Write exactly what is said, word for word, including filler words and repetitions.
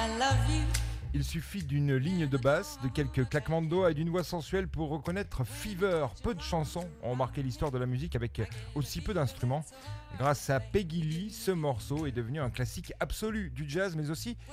I love you. Il suffit d'une ligne de basse, de quelques claquements de doigts et d'une voix sensuelle pour reconnaître Fever. Peu de chansons ont marqué l'histoire de la musique avec aussi peu d'instruments. Grâce à Peggy Lee, ce morceau est devenu un classique absolu du jazz mais aussi